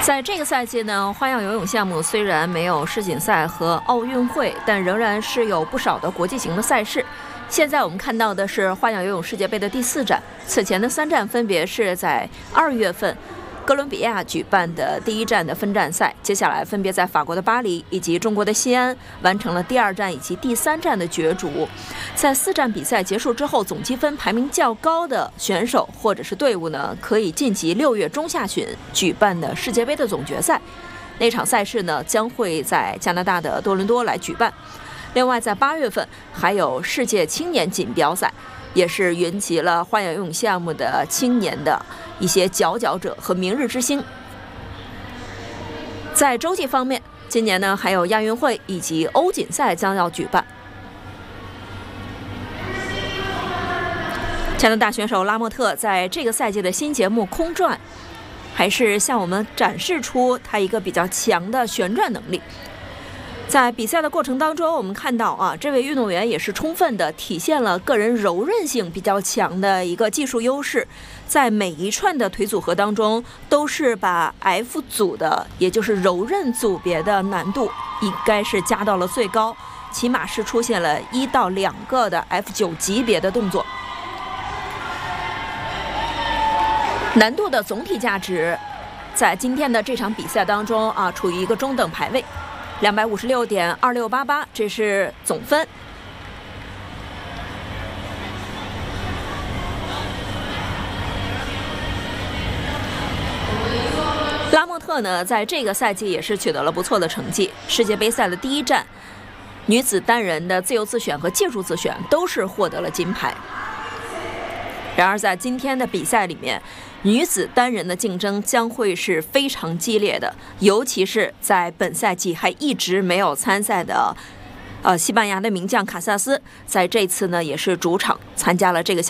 在这个赛季呢，花样游泳项目虽然没有世锦赛和奥运会，但仍然是有不少的国际型的赛事。现在我们看到的是花样游泳世界杯的第4站，此前的3站分别是在2月份哥伦比亚举办的第1站的分站赛，接下来分别在法国的巴黎以及中国的西安完成了第2站以及第3站的角逐。在4站比赛结束之后，总积分排名较高的选手或者是队伍呢，可以晋级6月中下旬举办的世界杯的总决赛。那场赛事呢，将会在加拿大的多伦多来举办。另外，在8月份还有世界青年锦标赛，也是云集了花样游泳项目的青年的一些佼佼者和明日之星。在洲际方面，今年呢还有亚运会以及欧锦赛将要举办。加拿大选手拉莫特在这个赛季的新节目空转，还是向我们展示出他一个比较强的旋转能力。在比赛的过程当中，我们看到这位运动员也是充分的体现了个人柔韧性比较强的一个技术优势，在每一串的腿组合当中，都是把 F 组的，也就是柔韧组别的难度，应该是加到了最高，起码是出现了1到2个的 F9 级别的动作。难度的总体价值，在今天的这场比赛当中处于一个中等排位。256.2688，这是总分。拉莫特呢，在这个赛季也是取得了不错的成绩。世界杯赛的第1站，女子单人的自由自选和技术自选都是获得了金牌。然而，在今天的比赛里面，女子单人的竞争将会是非常激烈的，尤其是在本赛季还一直没有参赛的西班牙的名将卡萨斯，在这次呢也是主场参加了这个项目。